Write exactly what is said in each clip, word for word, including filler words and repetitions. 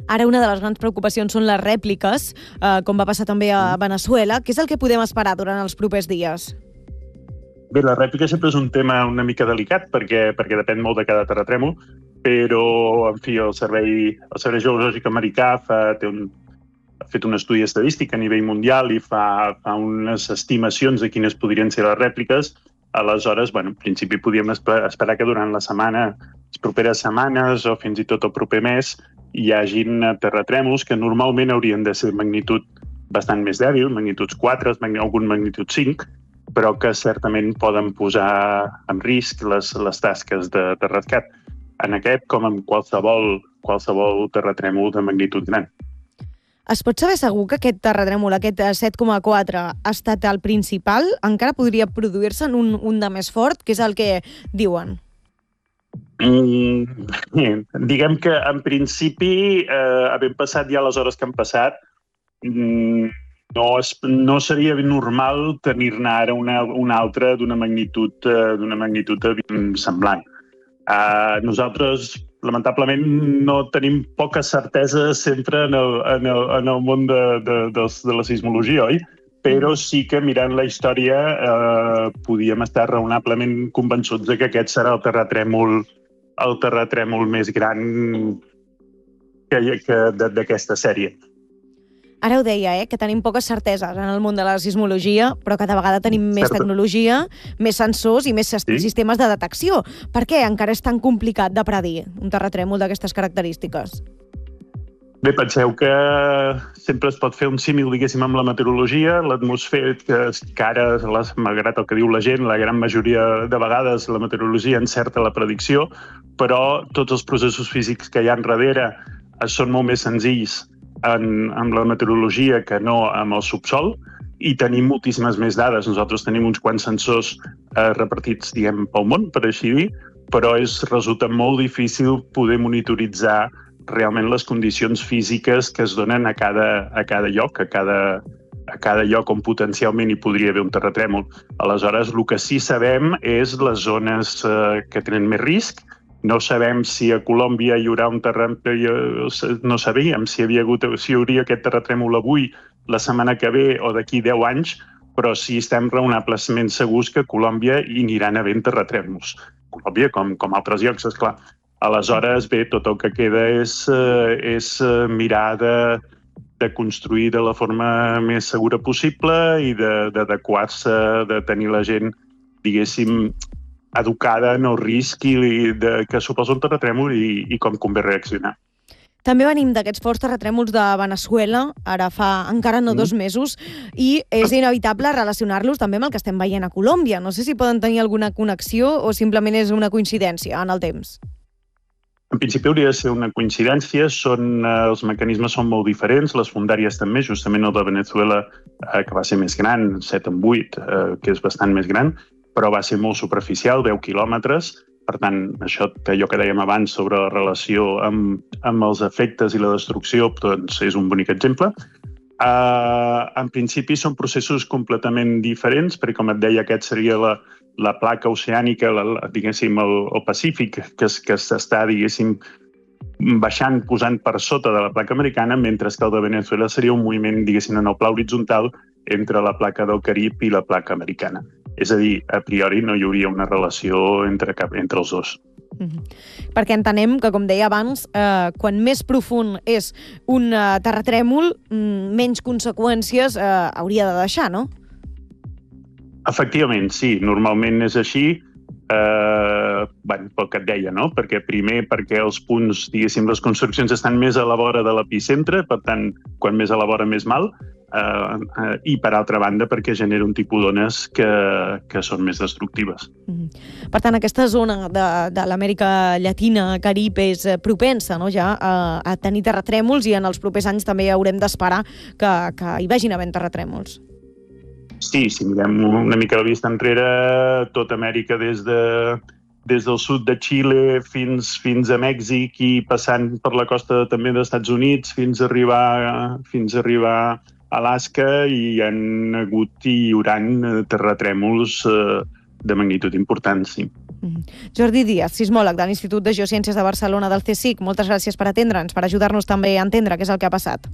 Ara una de les grans preocupacions són les rèpliques, eh, com va passar també a Veneçuela. Què és el que podem esperar durant els propers dies? Bé, la rèplica sempre és un tema una mica delicat perquè, perquè depèn molt de cada terratrèmol, però, en fi, el Servei, el Servei Geològic Americà fa, té un, ha fet un estudi estadístic a nivell mundial i fa, fa unes estimacions de quines podrien ser les rèpliques. Aleshores, bueno, en principi podíem esperar que durant la setmana, les properes setmanes o fins i tot el proper mes, hi hagin terratrèmols que normalment haurien de ser de magnitud bastant més dèbil, magnituds quatre, algun magnitud cinc, però que certament poden posar en risc les, les tasques de, de rescat. En aquest, com en qualsevol, qualsevol terratrèmol de magnitud gran. Es pot saber segur que aquest terratrèmol, aquest set coma quatre, ha estat el principal? Encara podria produir-se un, un de més fort? Què és el que diuen? Mm, diguem que, en principi, eh, havent passat ja les hores que han passat, mm, no, es, no seria normal tenir-ne ara una, una altra d'una magnitud, uh, d'una magnitud semblant. Uh, nosaltres, lamentablement, no tenim poca certesa sempre en el, en el, en el món de, de, de, de la sismologia, oi? Però sí que, mirant la història, uh, podíem estar raonablement convençuts de que aquest serà el terratrèmol, el terratrèmol més gran que, que d'aquesta sèrie. Ara ho deia, eh, que tenim poques certeses en el món de la sismologia, però cada vegada tenim més Certa. tecnologia, més sensors i més sí? sistemes de detecció. Per què encara és tan complicat de predir un terratrèmol d'aquestes característiques? Bé, penseu que sempre es pot fer un símil, diguéssim, amb la meteorologia. L'atmosfera, que, que ara, les, malgrat el que diu la gent, la gran majoria de vegades la meteorologia encerta la predicció, però tots els processos físics que hi ha darrere són molt més senzills En, amb la meteorologia que no amb el subsol, i tenim moltíssimes més dades. Nosaltres tenim uns quants sensors eh, repartits, diguem, pel món, per així dir, però és, resulta molt difícil poder monitoritzar realment les condicions físiques que es donen a cada, a cada lloc, a cada, a cada lloc on potencialment hi podria haver un terratrèmol. Aleshores, el que sí sabem és les zones eh, que tenen més risc. No sabem si a Colòmbia hi haurà un terratrèmol, no sabíem si hi havia hagut, si hi hauria aquest terratrèmol avui, la setmana que ve o d'aquí deu anys, però sí estem raonablement segurs que a Colòmbia hi aniran havent terratrèmols. Colòmbia, com, com altres llocs, esclar. Aleshores, bé, tot el que queda és, és mirar de, de construir de la forma més segura possible i d'adequar-se, de tenir la gent, diguéssim, educada en el risc i de, que suposa un terratrèmol i, i com convé reaccionar. També venim d'aquests forts terratrèmols de Veneçuela, ara fa encara no mm. dos mesos, i és inevitable relacionar-los també amb el que estem veient a Colòmbia. No sé si poden tenir alguna connexió o simplement és una coincidència en el temps. En principi hauria de ser una coincidència, són, eh, els mecanismes són molt diferents, les fundàries també, justament el de Veneçuela, eh, que va ser més gran, set en vuit, eh, que és bastant més gran, però va ser molt superficial, deu quilòmetres. Per tant, això, allò que dèiem abans sobre la relació amb, amb els efectes i la destrucció, doncs és un bonic exemple. Uh, en principi són processos completament diferents, perquè com et deia, aquest seria la, la placa oceànica, la, la, diguéssim, el, el Pacífic, que, que s'està, diguéssim, baixant, posant per sota de la placa americana, mentre que el de Veneçuela seria un moviment, diguéssim, en el pla horitzontal entre la placa del Carib i la placa americana. És a dir, a priori no hi hauria una relació entre, cap, entre els dos. Mm-hmm. Perquè entenem que, com deia abans, eh, quan més profund és un eh, terratrèmol, menys conseqüències eh, hauria de deixar, no? Efectivament, sí. Normalment és així. Eh, bueno, pel que et deia, no? Perquè primer, perquè els punts, diguéssim, les construccions estan més a la vora de l'epicentre, per tant, quan més a la vora, més mal. Uh, uh, i per altra banda perquè genera un tipus d'ones que, que són més destructives. Mm-hmm. Per tant, aquesta zona de, de l'Amèrica Llatina, Carib, és propensa, no, ja a, a tenir terratrèmols i en els propers anys també haurem d'esperar que, que hi vagin havent terratrèmols. Sí, si mirem una mica la vista enrere, tota Amèrica des de des del sud de Xile fins, fins a Mèxic i passant per la costa també dels Estats Units fins a arribar, fins a arribar a Alaska, i hi han hagut i hi hauran terratrèmols eh, de magnitud important, sí. Mm. Jordi Díaz, sismòleg de l'Institut de Geociències de Barcelona del CSIC, moltes gràcies per atendre'ns, per ajudar-nos també a entendre què és el que ha passat.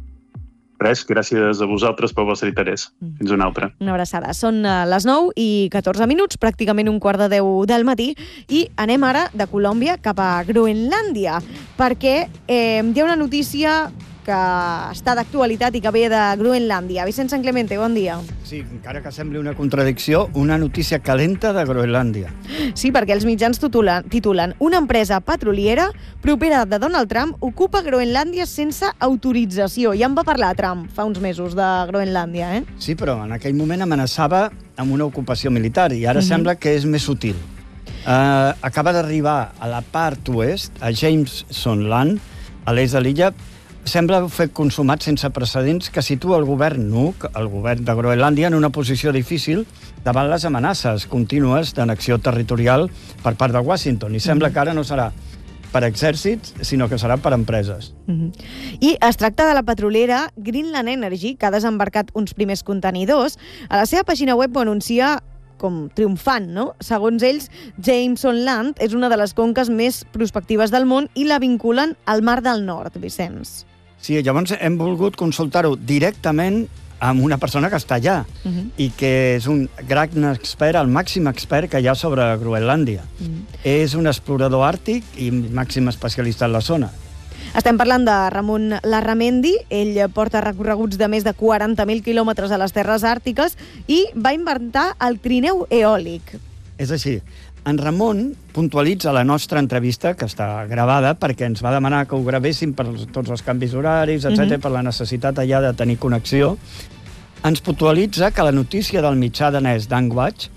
Res, gràcies a vosaltres pel vostre interès. Fins una altra. Una abraçada. Són les nou i catorze minuts, pràcticament un quart de deu del matí, i anem ara de Colòmbia cap a Groenlàndia, perquè eh, hi ha una notícia que està d'actualitat i que ve de Groenlàndia. Vicent Sant Clemente, bon dia. Sí, encara que sembli una contradicció, una notícia calenta de Groenlàndia. Sí, perquè els mitjans titulen, titulen una empresa petroliera propera de Donald Trump ocupa Groenlàndia sense autorització. Ja en va parlar Trump fa uns mesos de Groenlàndia, eh? Sí, però en aquell moment amenaçava amb una ocupació militar i ara mm-hmm. sembla que és més sutil. Uh, acaba d'arribar a la part oest, a Jameson Land, a l'est de l'illa. Sembla un fet consumat sense precedents que situa el govern Nuuk, el govern de Groenlàndia, en una posició difícil davant les amenaces contínues d'annexió territorial per part de Washington. I sembla que ara no serà per exèrcits, sinó que serà per empreses. Mm-hmm. I es tracta de la petrolera Greenland Energy, que ha desembarcat uns primers contenidors. A la seva pàgina web ho anuncia com triomfant, no? Segons ells, Jameson Land és una de les conques més prospectives del món i la vinculen al Mar del Nord, Vicenç. Sí, llavors hem volgut consultar-ho directament amb una persona que està allà uh-huh. i que és un gran expert, el màxim expert que hi ha sobre Groenlàndia. Uh-huh. És un explorador àrtic i màxim especialista en la zona. Estem parlant de Ramon Larramendi. Ell porta recorreguts de més de quaranta mil quilòmetres a les terres àrtiques i va inventar el trineu eòlic. És així. En Ramon puntualitza la nostra entrevista, que està gravada, perquè ens va demanar que ho gravéssim per tots els canvis horaris, etcètera, uh-huh. per la necessitat allà de tenir connexió. Ens puntualitza que la notícia del mitjà danès Danwatch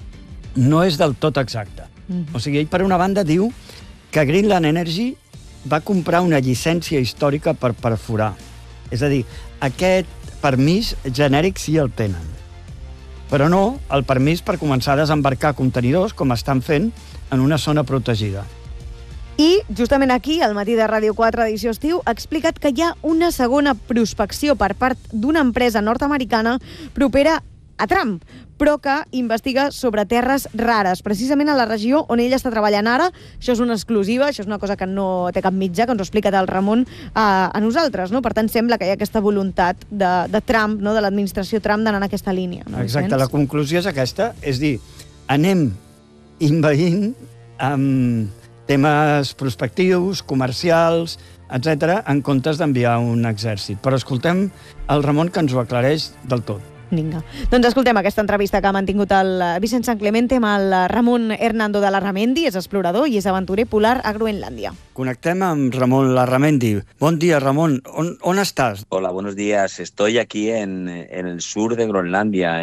no és del tot exacta. Uh-huh. O sigui, ell, per una banda, diu que Greenland Energy va comprar una llicència històrica per perforar. És a dir, aquest permís genèric sí el tenen. Però no el permís per començar a desembarcar contenidors, com estan fent, en una zona protegida. I, justament aquí, al matí de Ràdio quatre, edició estiu, ha explicat que hi ha una segona prospecció per part d'una empresa nord-americana propera a Trump, però que investiga sobre terres rares, precisament a la regió on ell està treballant ara. Això és una exclusiva, això és una cosa que no té cap mitjà, que ens ho ha explicat el Ramon a, a nosaltres, no? Per tant, sembla que hi ha aquesta voluntat de, de Trump, no? De l'administració Trump, d'anar en aquesta línia. No? Exacte, la conclusió és aquesta, és dir, anem invaint amb temes prospectius, comercials, etcètera, en comptes d'enviar un exèrcit. Però escoltem el Ramon, que ens ho aclareix del tot. Vinga. Doncs escoltem aquesta entrevista que ha mantingut el Vicent Sant Clemente amb el Ramon Hernando de Larramendi, és explorador i és aventurer polar a Groenlàndia. Connectem amb Ramon Larramendi. Bon dia, Ramon. On, on estàs? Hola, buenos días. Estoy aquí en, en el sur de Groenlandia,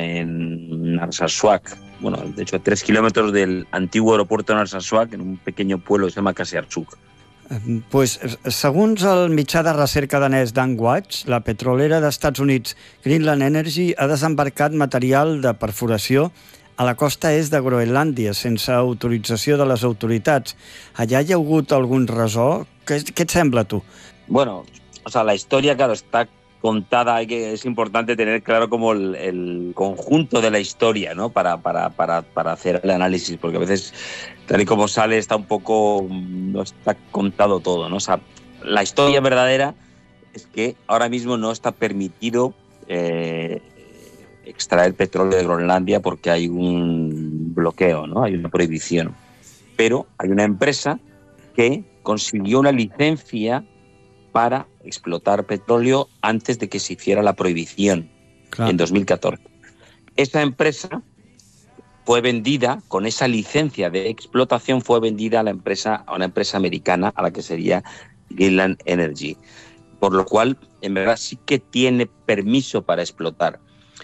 en Narsarsuaq. Bueno, de hecho, a tres kilómetros del antiguo aeropuerto de Narsarsuaq, en un pequeño pueblo que se llama Qasiartsuaq. Pues, segons el mitjà de recerca danès Danwatch, la petrolera d'Estats Units Greenland Energy ha desembarcat material de perforació a la costa est de Groenlàndia sense autorització de les autoritats. Allà hi ha hagut algun resó? Què, què et sembla, tu? Bueno, o sea, la historia, claro, está contada, hay que, es importante tener claro como el, el conjunto de la historia, ¿no? Para, para, para, para hacer el análisis, porque a veces, tal y como sale, está un poco, no está contado todo, ¿no? O sea, la historia verdadera es que ahora mismo no está permitido eh, extraer petróleo de Groenlandia porque hay un bloqueo, ¿no? Hay una prohibición. Pero hay una empresa que consiguió una licencia para explotar petróleo antes de que se hiciera la prohibición, claro, en dos mil catorce. Esa empresa fue vendida, con esa licencia de explotación, fue vendida a la empresa, a una empresa americana, a la que sería Greenland Energy. Por lo cual, en verdad, sí que tiene permiso para explotar.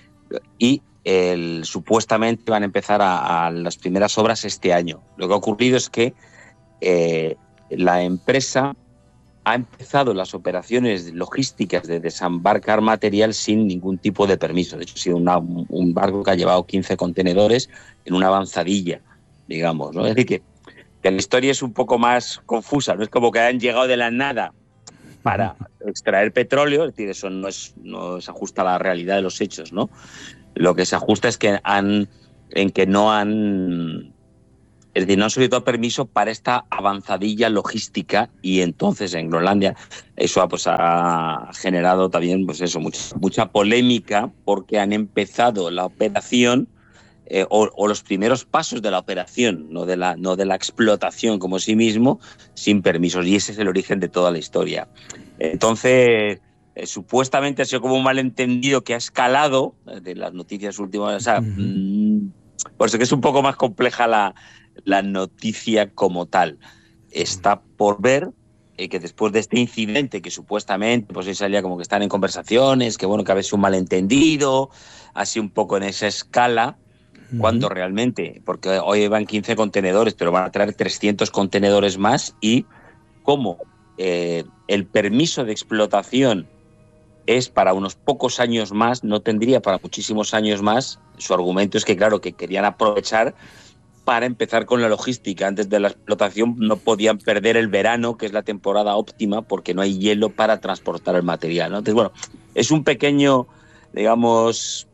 Y el, supuestamente van a empezar a, a las primeras obras este año. Lo que ha ocurrido es que eh, la empresa ha empezado las operaciones logísticas de desembarcar material sin ningún tipo de permiso. De hecho, ha sido una, un barco que ha llevado quince contenedores en una avanzadilla, digamos, ¿no? Es decir, que, que la historia es un poco más confusa, no es como que hayan llegado de la nada para extraer petróleo, es decir, eso no, es, no se ajusta a la realidad de los hechos, ¿no? Lo que se ajusta es que han, en que no han Es decir, no han solicitado permiso para esta avanzadilla logística y entonces en Groenlandia eso ha, pues, ha generado también pues eso, mucha, mucha polémica porque han empezado la operación eh, o, o los primeros pasos de la operación, no de la, no de la explotación como sí mismo, sin permisos, y ese es el origen de toda la historia. Entonces, eh, supuestamente ha sido como un malentendido que ha escalado de las noticias últimas, o sea, uh-huh. mmm, por eso que es un poco más compleja la, la noticia como tal. Está por ver eh, que después de este incidente, que supuestamente pues salía como que están en conversaciones, que bueno, que había sido un malentendido, así un poco en esa escala, uh-huh. cuando realmente, porque hoy van quince contenedores, pero van a traer trescientos contenedores más, y como eh, el permiso de explotación es para unos pocos años más, no tendría para muchísimos años más. Su argumento es que, claro, que querían aprovechar para empezar con la logística. Antes de la explotación no podían perder el verano, que es la temporada óptima, porque no hay hielo para transportar el material, ¿no? Entonces, bueno, es un pequeño, digamos,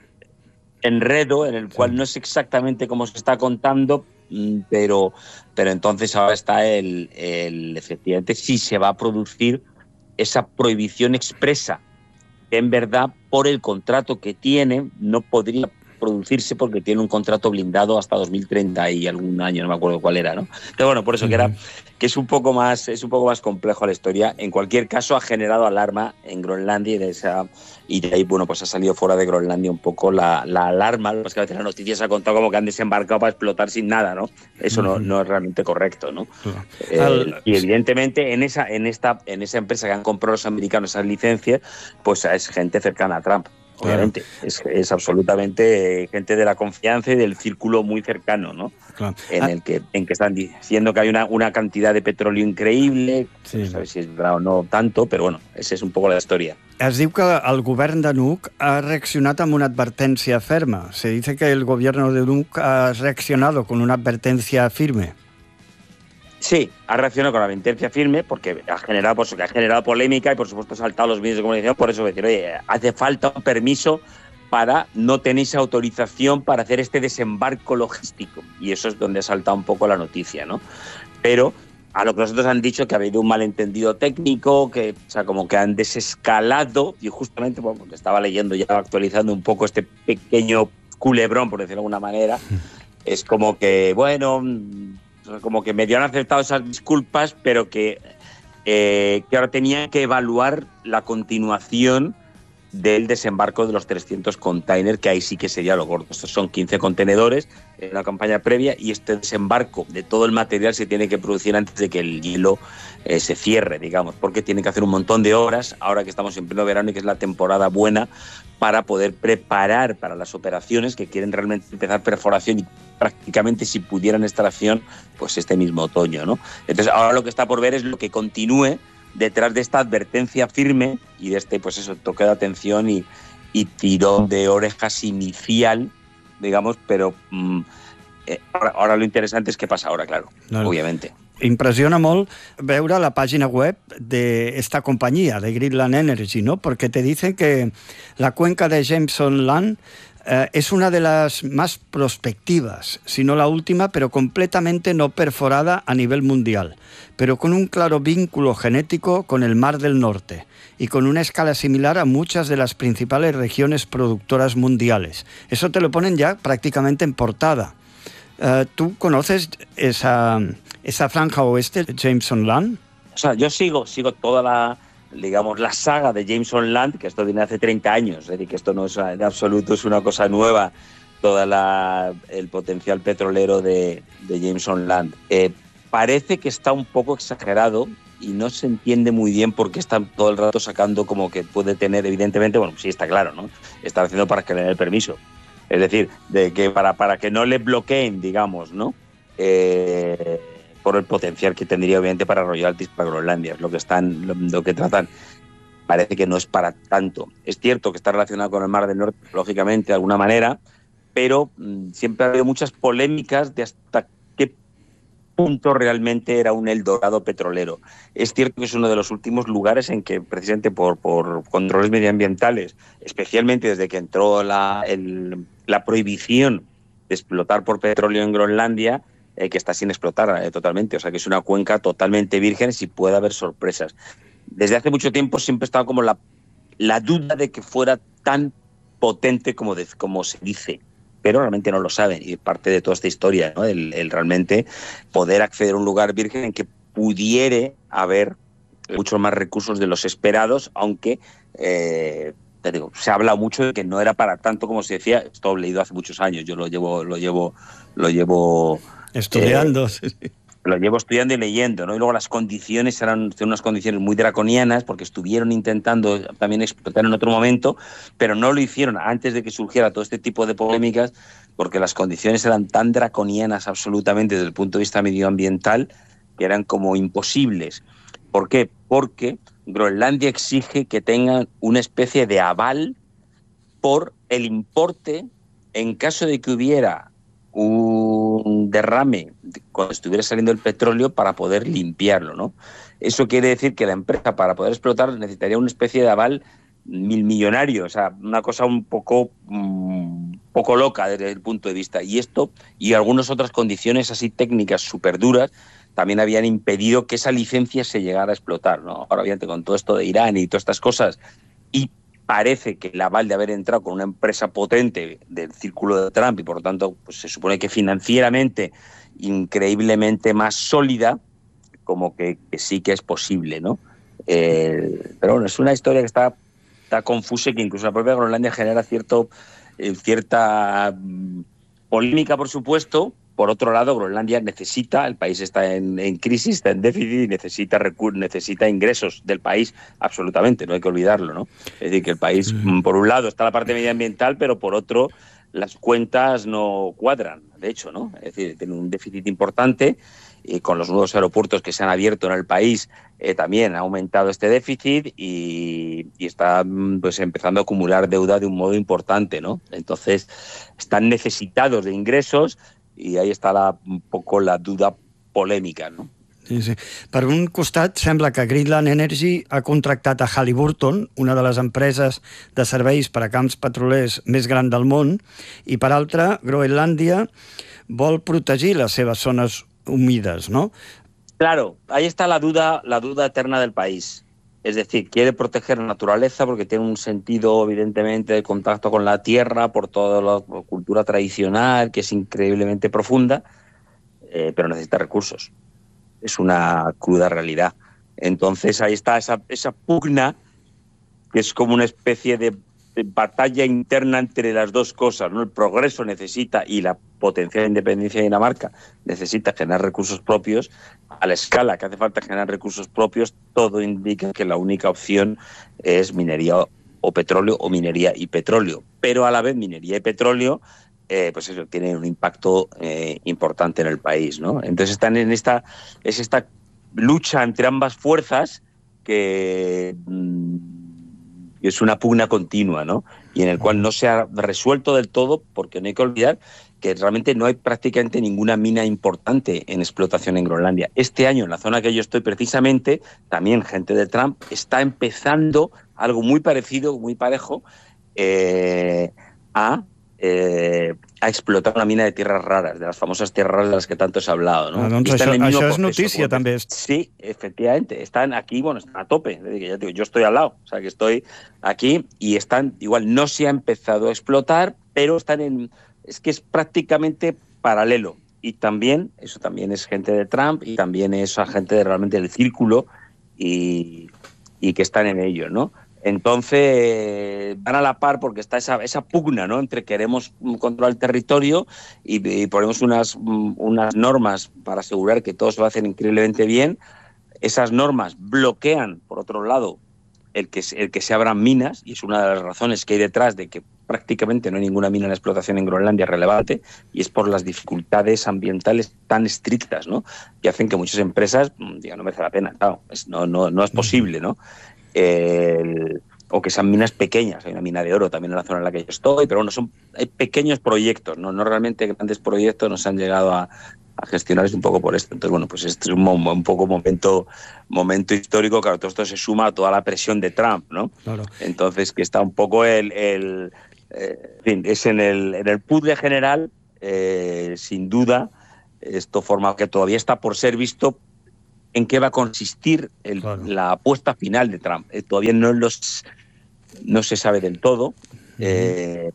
enredo en el cual sí. no es exactamente como se está contando, pero, pero entonces ahora está el, el, efectivamente, si se va a producir esa prohibición expresa, que en verdad por el contrato que tiene no podría producirse porque tiene un contrato blindado hasta dos mil treinta y algún año, no me acuerdo cuál era, ¿no? Pero bueno, por eso uh-huh. que era que es un poco más es un poco más complejo la historia. En cualquier caso ha generado alarma en Groenlandia y de esa y de ahí bueno, pues ha salido fuera de Groenlandia un poco la, la alarma. Lo que a veces las noticias se ha contado como que han desembarcado para explotar sin nada, ¿no? Eso uh-huh. no, no es realmente correcto, ¿no? Uh-huh. Eh, Al... Y evidentemente en esa en esta en esa empresa que han comprado los americanos esas licencias, pues es gente cercana a Trump. Obviamente, claro. es, es absolutamente gente de la confianza y del círculo muy cercano, ¿no? Claro. En ah. el que en que están diciendo que hay una, una cantidad de petróleo increíble, sí. no sabes si es verdad o no tanto, pero bueno, esa es un poco la historia. Es diu que el govern de Nuuk ha reaccionat amb una advertencia ferma. Se dice que el gobierno de Nuuk ha reaccionado con una advertencia firme. Sí, ha reaccionado con la advertencia firme porque ha generado, pues, ha generado polémica y por supuesto ha saltado los medios de comunicación. Por eso decir, oye, hace falta un permiso para no tenéis autorización para hacer este desembarco logístico. Y eso es donde ha saltado un poco la noticia, ¿no? Pero a lo que nosotros han dicho que ha habido un malentendido técnico, que, o sea, como que han desescalado, y justamente, bueno, porque estaba leyendo ya, actualizando un poco este pequeño culebrón, por decirlo de alguna manera, es como que, bueno, como que medio han aceptado esas disculpas, pero que, eh, que ahora tenían que evaluar la continuación del desembarco de los trescientos containers, que ahí sí que sería lo gordo. Estos son quince contenedores en la campaña previa y este desembarco de todo el material se tiene que producir antes de que el hielo eh, se cierre, digamos, porque tienen que hacer un montón de horas, ahora que estamos en pleno verano y que es la temporada buena para poder preparar para las operaciones que quieren realmente empezar perforación y prácticamente si pudieran extracción, pues este mismo otoño, ¿no? Entonces ahora lo que está por ver es lo que continúe detrás de esta advertencia firme y de este, pues eso, toque de atención y, y tirón de orejas inicial, digamos, pero mmm, eh, ahora, ahora lo interesante es qué pasa ahora, claro, no, obviamente. Impressiona molt veure la pàgina web d'esta companyia, de Greenland Energy, ¿no? Porque te dicen que la cuenca de Jameson Land eh, es una de las más prospectivas, si no la última, pero completamente no perforada a nivel mundial, pero con un claro vínculo genético con el Mar del Norte y con una escala similar a muchas de las principales regiones productoras mundiales. Eso te lo ponen ya prácticamente en portada. Uh, ¿Tú conoces esa, esa franja oeste de Jameson Land? O sea, yo sigo, sigo toda la, digamos, la saga de Jameson Land, que esto viene hace treinta años, es decir, que esto no es en absoluto es una cosa nueva, todo el potencial petrolero de, de Jameson Land. Eh, parece que está un poco exagerado y no se entiende muy bien por qué están todo el rato sacando como que puede tener, evidentemente, bueno, sí está claro, ¿no? Están haciendo para que le den el permiso. Es decir, de que para, para que no le bloqueen, digamos, ¿no? Eh, por el potencial que tendría, obviamente, para royalties para Groenlandia. Es lo que están, lo, lo que tratan. Parece que no es para tanto. Es cierto que está relacionado con el Mar del Norte, lógicamente, de alguna manera, pero mmm, siempre ha habido muchas polémicas de hasta qué punto realmente era un Eldorado petrolero. Es cierto que es uno de los últimos lugares en que, precisamente por, por controles medioambientales, especialmente desde que entró la, el, la prohibición de explotar por petróleo en Groenlandia, eh, que está sin explotar eh, totalmente. O sea, que es una cuenca totalmente virgen y puede haber sorpresas. Desde hace mucho tiempo siempre estaba como la, la duda de que fuera tan potente como, de, como se dice, pero realmente no lo saben, y parte de toda esta historia, ¿no? el, el realmente poder acceder a un lugar virgen en que pudiere haber muchos más recursos de los esperados, aunque eh, te digo, se ha hablado mucho de que no era para tanto como se decía. Esto lo he leído hace muchos años, yo lo llevo, lo llevo, lo llevo estudiando. Eh, sí, sí. Lo llevo estudiando y leyendo, ¿no? Y luego las condiciones eran unas condiciones muy draconianas, porque estuvieron intentando también explotar en otro momento, pero no lo hicieron antes de que surgiera todo este tipo de polémicas, porque las condiciones eran tan draconianas absolutamente desde el punto de vista medioambiental que eran como imposibles. ¿Por qué? Porque Groenlandia exige que tengan una especie de aval por el importe en caso de que hubiera un derrame cuando estuviera saliendo el petróleo para poder limpiarlo, ¿no? Eso quiere decir que la empresa, para poder explotar, necesitaría una especie de aval mil millonario, o sea, una cosa un poco, un poco loca desde el punto de vista. Y esto y algunas otras condiciones así técnicas súper duras también habían impedido que esa licencia se llegara a explotar, ¿no? Ahora, obviamente, con todo esto de Irán y todas estas cosas, y parece que el aval de haber entrado con una empresa potente del círculo de Trump y, por lo tanto, pues se supone que financieramente increíblemente más sólida, como que, que sí que es posible, ¿no? Eh, pero bueno, es una historia que está, está confusa y que incluso la propia Groenlandia genera cierto, eh, cierta mm, polémica, por supuesto. Por otro lado, Groenlandia necesita, el país está en, en crisis, está en déficit y necesita, necesita ingresos del país, absolutamente, no hay que olvidarlo, ¿no? Es decir, que el país, mm. por un lado, está la parte medioambiental, pero por otro, las cuentas no cuadran, de hecho, ¿no? Es decir, tiene un déficit importante y con los nuevos aeropuertos que se han abierto en el país eh, también ha aumentado este déficit y, y está pues empezando a acumular deuda de un modo importante, ¿no? Entonces, están necesitados de ingresos. I ahí està la, un poco la duda polèmica, no? Sí, sí. Per un costat, sembla que Greenland Energy ha contractat a Halliburton, una de les empreses de serveis per a camps petrolers més gran del món, i per altra, Groenlàndia vol protegir les seves zones humides, ¿no? Claro, ahí está la duda, la duda eterna del país. Es decir, quiere proteger la naturaleza porque tiene un sentido, evidentemente, de contacto con la tierra por toda la cultura tradicional, que es increíblemente profunda, eh, pero necesita recursos. Es una cruda realidad. Entonces, ahí está esa, esa pugna, que es como una especie de, de batalla interna entre las dos cosas, ¿no? El progreso necesita, y la potencial independencia de Dinamarca necesita generar recursos propios. A la escala que hace falta generar recursos propios, todo indica que la única opción es minería o petróleo, o minería y petróleo. Pero a la vez minería y petróleo eh, pues eso tiene un impacto eh, importante en el país, ¿no? Entonces están en esta, es esta lucha entre ambas fuerzas que mmm, es una pugna continua, ¿no? Y en el cual no se ha resuelto del todo, porque no hay que olvidar que realmente no hay prácticamente ninguna mina importante en explotación en Groenlandia. Este año, en la zona que yo estoy precisamente, también gente de Trump está empezando algo muy parecido, muy parejo, eh, a, eh, a explotar una mina de tierras raras, de las famosas tierras raras de las que tanto se ha hablado, ¿no? Ah, doncs això, això és notícia, també. Sí, efectivamente. Están aquí, bueno, están a tope. Es decir, que ya digo, yo estoy al lado, o sea, que estoy aquí y están, igual no se ha empezado a explotar, pero están en... Es que es prácticamente paralelo. Y también, eso también es gente de Trump y también es gente de realmente del círculo y, y que están en ello, ¿no? Entonces, van a la par porque está esa, esa pugna, ¿no? Entre queremos controlar el territorio y, y ponemos unas, unas normas para asegurar que todo se va a hacer increíblemente bien. Esas normas bloquean, por otro lado, el que, el que se abran minas, y es una de las razones que hay detrás de que prácticamente no hay ninguna mina en explotación en Groenlandia relevante, y es por las dificultades ambientales tan estrictas, ¿no? Que hacen que muchas empresas digan, no merece la pena, claro, es, no, no, no es posible, ¿no? El, o que sean minas pequeñas. Hay una mina de oro también en la zona en la que yo estoy, pero bueno, son hay pequeños proyectos, no, no realmente grandes proyectos, no se han llegado a, a gestionar un poco por esto. Entonces, bueno, pues este es un, un poco momento, momento histórico. Claro, todo esto se suma a toda la presión de Trump, ¿no? Claro. Entonces, que está un poco el... el eh, en fin, es en el, en el puzzle general, eh, sin duda, Esto forma que todavía está por ser visto en qué va a consistir el, claro. la apuesta final de Trump. Eh, todavía no, los, no se sabe del todo. Eh,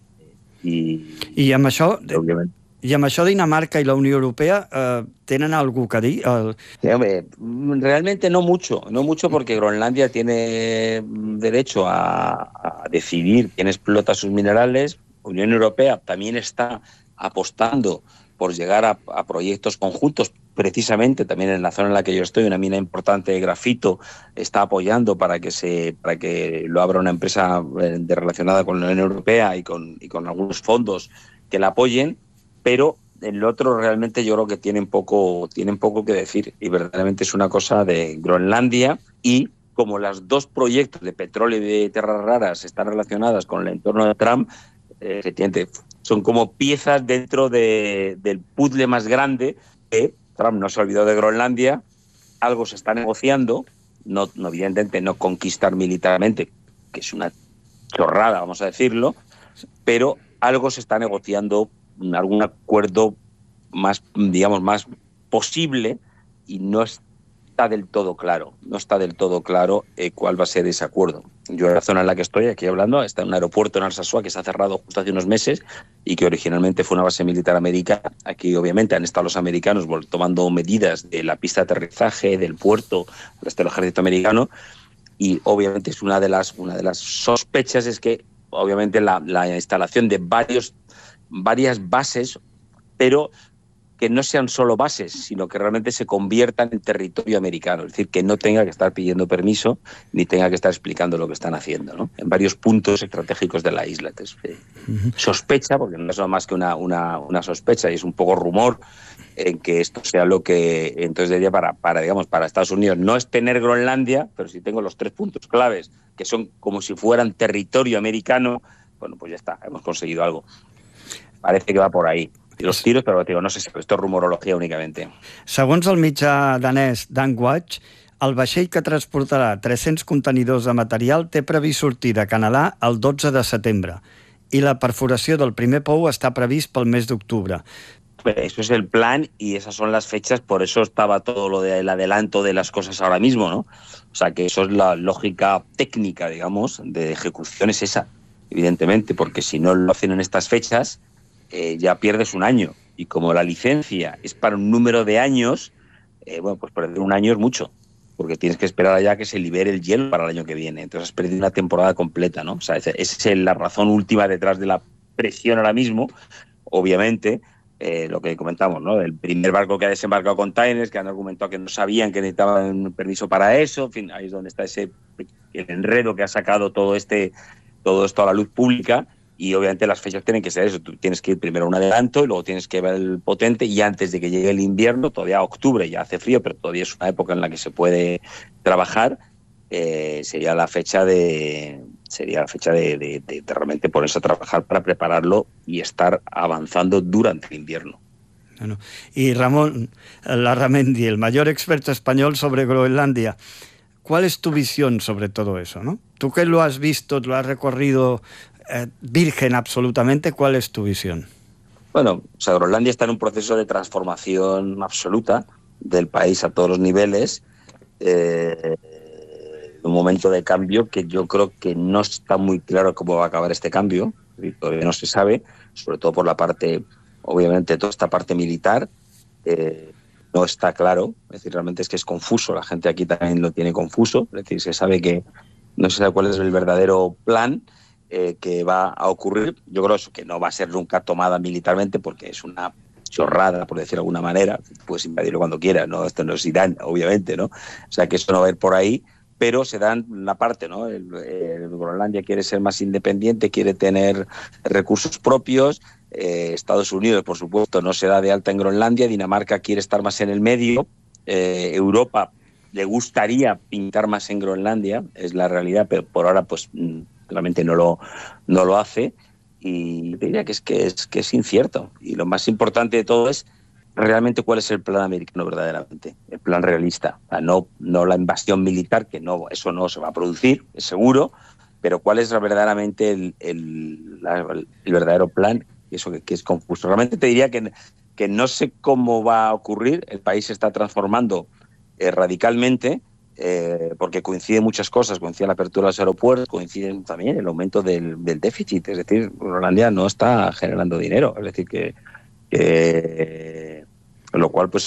i, I amb això... Òbviament. I amb això Dinamarca y la Unión Europea eh, ¿tienen algo que decir? El... Sí, hombre, realmente no mucho, no mucho porque Groenlandia tiene derecho a, a decidir quién explota sus minerales. La Unión Europea también está apostando por llegar a, a proyectos conjuntos, precisamente también en la zona en la que yo estoy, una mina importante de grafito está apoyando para que se para que lo abra una empresa de, relacionada con la Unión Europea y con, y con algunos fondos que la apoyen. Pero el otro realmente yo creo que tienen poco, tienen poco que decir y verdaderamente es una cosa de Groenlandia y como los dos proyectos de petróleo y de tierras raras están relacionadas con el entorno de Trump, eh, efectivamente son como piezas dentro de, del puzzle más grande que Trump no se olvidó de Groenlandia, algo se está negociando, no, no evidentemente no conquistar militarmente, que es una chorrada, vamos a decirlo, pero algo se está negociando, algún acuerdo más, digamos, más posible y no está del todo claro, no está del todo claro eh, cuál va a ser ese acuerdo. Yo en la zona en la que estoy, aquí hablando, está un aeropuerto en Alsasua que se ha cerrado justo hace unos meses y que originalmente fue una base militar americana. Aquí obviamente han estado los americanos tomando medidas de la pista de aterrizaje, del puerto, hasta el ejército americano y obviamente es una de las, una de las sospechas es que obviamente la, la instalación de varios varias bases, pero que no sean solo bases, sino que realmente se conviertan en territorio americano, es decir, que no tenga que estar pidiendo permiso ni tenga que estar explicando lo que están haciendo, ¿no? En varios puntos estratégicos de la isla. Entonces, eh, uh-huh. Sospecha, porque no es más que una, una, una sospecha y es un poco rumor en que esto sea lo que entonces diría para, para, digamos, para Estados Unidos no es tener Groenlandia, pero si tengo los tres puntos claves, que son como si fueran territorio americano, bueno, pues ya está, hemos conseguido algo. Parece que va por ahí. Los tiros, però digo, no sé si esto es rumorología únicamente. Segons el mitjà danès Danwatch, el vaixell que transportarà tres-cents contenidors de material té previst sortir de Canadà el dotze de setembre i la perforació del primer pou està previst pel mes d'octubre. Eso es el plan y esas son las fechas, por eso estaba todo lo del adelanto de las cosas ahora mismo, ¿no? O sea, que eso es la lógica técnica, digamos, de ejecución es esa, evidentemente, porque si no lo hacen en estas fechas, Eh, ya pierdes un año. Y como la licencia es para un número de años, eh, bueno, pues perder un año es mucho, porque tienes que esperar allá que se libere el hielo para el año que viene. Entonces has perdido una temporada completa, ¿no? O sea, esa es la razón última detrás de la presión ahora mismo. Obviamente, eh, lo que comentamos, ¿no? El primer barco que ha desembarcado containers, que han argumentado que no sabían que necesitaban un permiso para eso, en fin, ahí es donde está ese el enredo que ha sacado todo este todo esto a la luz pública. Y obviamente las fechas tienen que ser eso, tú tienes que ir primero a un adelanto y luego tienes que ver el potente y antes de que llegue el invierno, todavía octubre ya hace frío, pero todavía es una época en la que se puede trabajar, eh, sería la fecha de sería la fecha de, de, de, de realmente ponerse a trabajar para prepararlo y estar avanzando durante el invierno. Bueno, y Ramón Larramendi, el mayor experto español sobre Groenlandia, ¿cuál es tu visión sobre todo eso, ¿no? Tú que lo has visto, lo has recorrido eh, virgen absolutamente, ¿cuál es tu visión? Bueno, o sea, Groenlandia está en un proceso de transformación absoluta del país a todos los niveles, eh, un momento de cambio que yo creo que no está muy claro cómo va a acabar este cambio, todavía no se sabe, sobre todo por la parte, obviamente, toda esta parte militar, eh, no está claro, es decir, realmente es que es confuso, la gente aquí también lo tiene confuso, es decir, se sabe que no se sabe cuál es el verdadero plan eh, que va a ocurrir. Yo creo eso, que no va a ser nunca tomada militarmente porque es una chorrada, por decirlo de alguna manera, puedes invadirlo cuando quieras, ¿no? Esto no es Irán, obviamente, ¿no? O sea, que eso no va a ir por ahí, pero se dan una parte, ¿no? El, el Groenlandia quiere ser más independiente, quiere tener recursos propios, eh, Estados Unidos, por supuesto, no se da de alta en Groenlandia, Dinamarca quiere estar más en el medio, eh, Europa le gustaría pintar más en Groenlandia, es la realidad, pero por ahora pues realmente no lo, no lo hace, y diría que es, que, es, que es incierto, y lo más importante de todo es realmente cuál es el plan americano verdaderamente, el plan realista, o sea, no, no la invasión militar, que no, eso no se va a producir, es seguro, pero cuál es verdaderamente el, el, la, el verdadero plan, y eso que, que es confuso. Realmente te diría que que no sé cómo va a ocurrir. El país se está transformando eh, radicalmente, eh, porque coinciden muchas cosas, coincide la apertura de los aeropuertos, coincide también el aumento del, del déficit, es decir, Groenlandia no está generando dinero, es decir, que, que lo cual pues